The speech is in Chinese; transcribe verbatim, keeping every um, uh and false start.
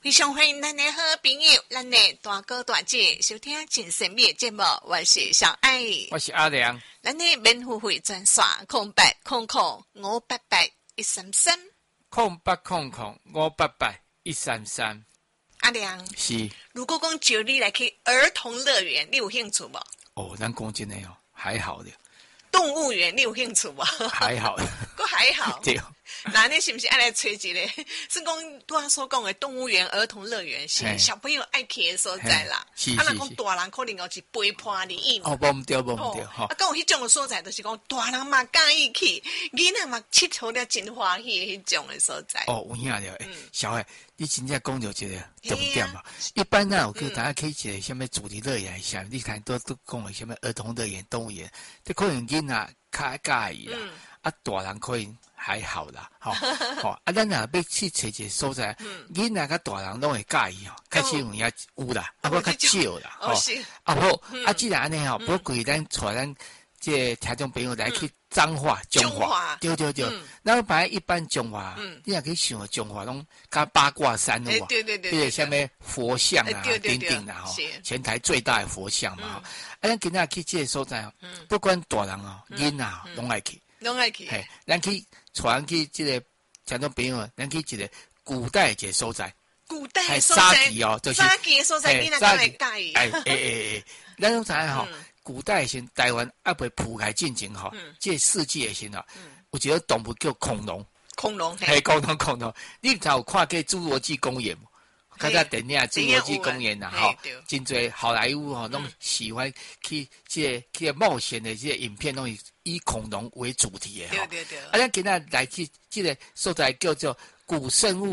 非常欢迎咱的好朋友，咱的大哥大姐收听真神秘的节目，我是小爱， 我是阿良。 咱的免付费专线空八空空五八八一三三， 空八空空五八八一三三。 阿良是， 如果讲叫你来去儿童乐园，你有兴趣不？ 哦，咱讲真的哦，还好的。 动物园你有兴趣不？ 还好， 佫还好。 对。 那你是不是爱来吹一个？是讲拄所讲的动物园、儿童乐园是小朋友爱去的所在啦。 是是是。 啊，若讲大人可能就是陪伴你意。 哦，无唔对，无唔对。 哦，啊，讲有迄种的所在，就是讲大人嘛介意去，囡仔嘛佚佗了真欢喜的迄种的所在。 哦，有影了。嗯、小海，你真正讲到一个重点嘛？ 啊、 一般呢，我叫大家去一个什么主题乐园下，嗯、你看都都讲的什么儿童乐园、动物园，这可能囡仔较介意啦。嗯、啊，大人可能还好啦，吼、哦，吼、哦，啊，咱若要去找一个所在，囡仔甲大人拢会介意吼，开始有影有啦，啊，我较少啦，吼、哦，啊好，嗯、啊，既然安尼吼，不过咱带咱这听众朋友来去彰化、中华，对对对，咱本来一般中华，你也可以想中华拢甲八卦山的哇， 对对对， 这些什么佛像啊、等等啦，吼，全台最大的佛像嘛，吼，啊，咱今仔去这个所在哦，不管大人哦、囡仔拢爱去。 拢爱去， 嘿，咱去带去这个听众朋友，咱去一个古代一个所在， 古代的所在， 早期哦，就是早期的所在，你哪敢会介意？ 哎哎哎哎，咱拢知影吼，古代时台湾还未铺开进前吼，这世界的时候，有一个动物叫恐龙， 恐龙， 嘿，恐龙恐龙，你才有看过《侏罗纪公园》？看到电影《侏罗纪公园》呐，吼，真侪好莱坞吼，拢喜欢去这去冒险的这些影片，拢以恐龙为主题的， 对对对。 啊，咱今仔来去这个所在叫做古生物